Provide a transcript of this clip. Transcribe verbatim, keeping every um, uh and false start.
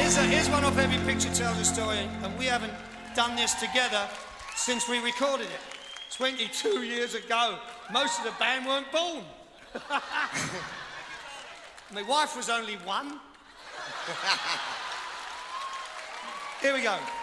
here's, a, here's one off Every Picture Tells a Story, and we haven't done this together since we recorded it. twenty-two years ago. Most of the band weren't born. My wife was only one. Here we go.